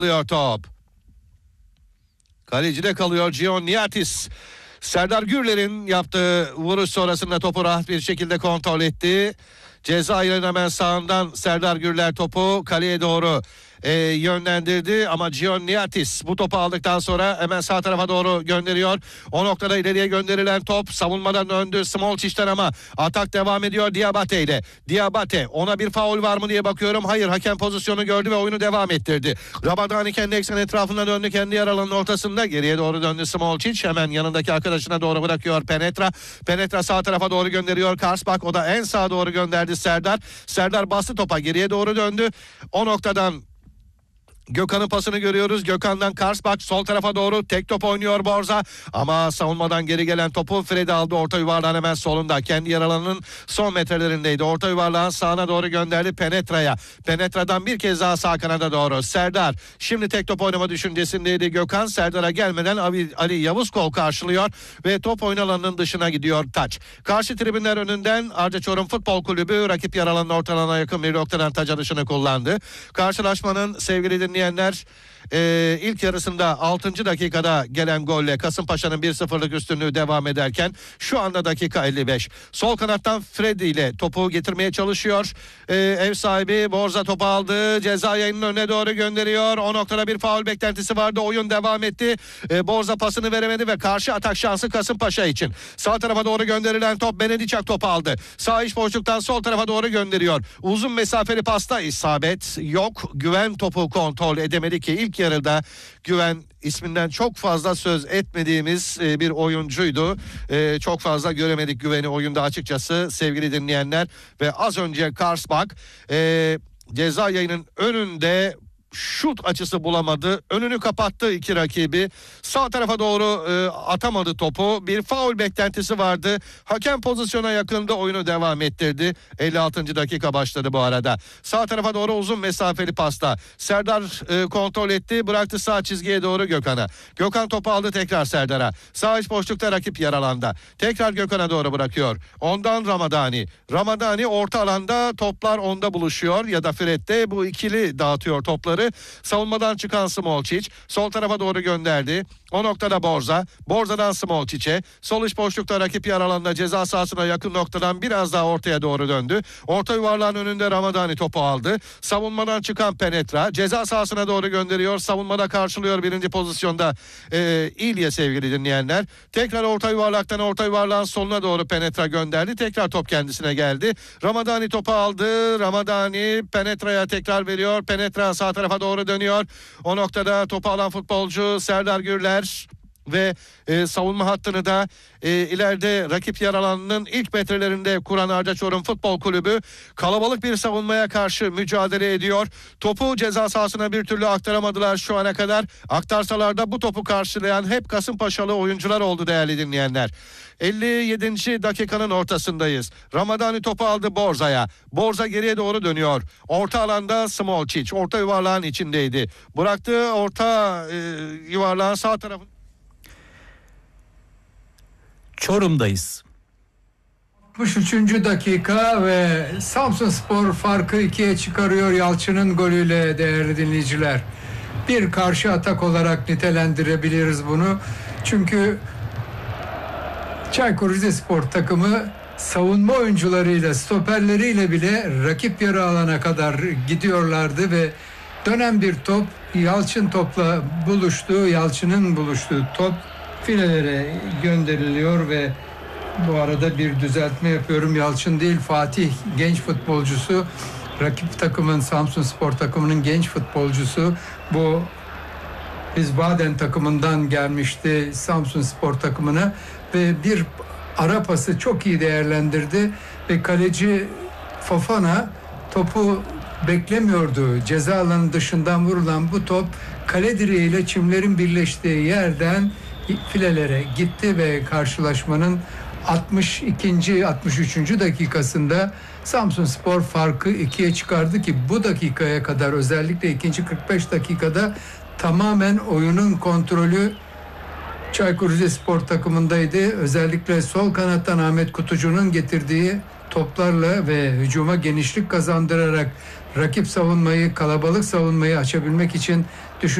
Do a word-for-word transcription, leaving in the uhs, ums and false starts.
Kalıyor top. Kalecide kalıyor Gion Niatis. Serdar Gürler'in yaptığı vuruş sonrasında topu rahat bir şekilde kontrol etti. Ceza alanının hemen sağından Serdar Gürler topu kaleye doğru e, yönlendirdi ama Gion Niatis bu topu aldıktan sonra hemen sağ tarafa doğru gönderiyor. O noktada ileriye gönderilen top savunmadan döndü Smolčić'ten ama atak devam ediyor Diabate ile. Diabate, ona bir faul var mı diye bakıyorum. Hayır, hakem pozisyonu gördü ve oyunu devam ettirdi. Ramadani kendi eksen etrafına döndü, kendi yer alanının ortasında geriye doğru döndü Smolčić. Hemen yanındaki arkadaşına doğru bırakıyor Penetra. Penetra sağ tarafa doğru gönderiyor Karsbak, o da en sağa doğru gönderdi Serdar. Serdar bastı topa, geriye doğru döndü. O noktadan Gökhan'ın pasını görüyoruz. Gökhan'dan Karsbak sol tarafa doğru tek top oynuyor Borza. Ama savunmadan geri gelen topu Fred'i aldı. Orta yuvarlağın hemen solunda. Kendi yer alanının son metrelerindeydi. Orta yuvarlağın sağına doğru gönderdi Penetra'ya. Penetra'dan bir kez daha sağ kanada doğru. Serdar şimdi tek top oynama düşüncesindeydi Gökhan. Serdar'a gelmeden Ali, Ali Yavuzkol karşılıyor ve top oyun alanının dışına gidiyor taç. Karşı tribünler önünden Arca Çorum Futbol Kulübü rakip yer alanının ortalığına yakın bir noktadan taç atışını kullandı. Karşılaşmanın sevgili dinleyenler Ee, ilk yarısında altıncı dakikada gelen golle Kasımpaşa'nın bir sıfırlık üstünlüğü devam ederken şu anda dakika elli beş. Sol kanattan Freddy ile topu getirmeye çalışıyor. Ee, ev sahibi Borza topu aldı. Ceza yayının önüne doğru gönderiyor. O noktada bir faul beklentisi vardı. Oyun devam etti. Ee, Borza pasını veremedi ve karşı atak şansı Kasımpaşa için. Sağ tarafa doğru gönderilen top Benediçak topu aldı. Sağ iç boşluktan sol tarafa doğru gönderiyor. Uzun mesafeli pasta isabet yok. Güven topu kontrol edemedi ki ilk yarıda Güven isminden çok fazla söz etmediğimiz bir oyuncuydu. Çok fazla göremedik Güven'i oyunda açıkçası sevgili dinleyenler. Ve az önce Karsbak ceza yayının önünde şut açısı bulamadı. Önünü kapattı iki rakibi. Sağ tarafa doğru e, atamadı topu. Bir faul beklentisi vardı. Hakem pozisyona yakında oyunu devam ettirdi. elli altıncı dakika başladı bu arada. Sağ tarafa doğru uzun mesafeli pasta. Serdar e, kontrol etti. Bıraktı sağ çizgiye doğru Gökhan'a. Gökhan topu aldı tekrar Serdar'a. Sağ iç boşlukta rakip yer alanda. Tekrar Gökhan'a doğru bırakıyor. Ondan Ramadani. Ramadani orta alanda, toplar onda buluşuyor ya da Fred'de, bu ikili dağıtıyor topları. Savunmadan çıkan Smolčić sol tarafa doğru gönderdi. O noktada Borza. Borza'dan Smolčić'e. Sol iç boşlukta rakip yer alanında ceza sahasına yakın noktadan biraz daha ortaya doğru döndü. Orta yuvarlağın önünde Ramadani topu aldı. Savunmadan çıkan Penetra ceza sahasına doğru gönderiyor. Savunmada karşılıyor birinci pozisyonda e, İlya sevgili dinleyenler. Tekrar orta yuvarlaktan orta yuvarlağın soluna doğru Penetra gönderdi. Tekrar top kendisine geldi. Ramadani topu aldı. Ramadani Penetra'ya tekrar veriyor. Penetra sağ tarafa doğru dönüyor. O noktada topu alan futbolcu Serdar Gürler ve e, savunma hattını da e, ileride rakip yer alanının ilk metrelerinde kuran Arca Çorum Futbol Kulübü kalabalık bir savunmaya karşı mücadele ediyor. Topu ceza sahasına bir türlü aktaramadılar şu ana kadar. Aktarsalar da bu topu karşılayan hep Kasımpaşalı oyuncular oldu değerli dinleyenler. elli yedinci dakikanın ortasındayız. Ramadani topu aldı Borza'ya. Borza geriye doğru dönüyor. Orta alanda Smolčić. Orta yuvarlağın içindeydi. Bıraktığı orta e, yuvarlağın sağ tarafı. Çorum'dayız. altmış üçüncü dakika ve Samsunspor farkı ikiye çıkarıyor Yalçın'ın golüyle değerli dinleyiciler. Bir karşı atak olarak nitelendirebiliriz bunu. Çünkü Çaykur Rizespor takımı savunma oyuncularıyla, stoperleriyle bile rakip yarı alana kadar gidiyorlardı ve dönen bir top Yalçın topla buluştu. Yalçın'ın buluştuğu top filelere gönderiliyor ve bu arada bir düzeltme yapıyorum. Yalçın değil, Fatih genç futbolcusu. Rakip takımın, Samsunspor takımının genç futbolcusu. Bu Wiesbaden takımından gelmişti Samsunspor takımına ve bir ara pası çok iyi değerlendirdi ve kaleci Fofana topu beklemiyordu. Ceza alanı dışından vurulan bu top kale direğiyle çimlerin birleştiği yerden filelere gitti ve karşılaşmanın altmış ikinci altmış üçüncü dakikasında Samsunspor farkı ikiye çıkardı ki bu dakikaya kadar özellikle ikinci kırk beş dakikada tamamen oyunun kontrolü Çaykur Rizespor takımındaydı. Özellikle sol kanattan Ahmet Kutucu'nun getirdiği toplarla ve hücuma genişlik kazandırarak rakip savunmayı, kalabalık savunmayı açabilmek için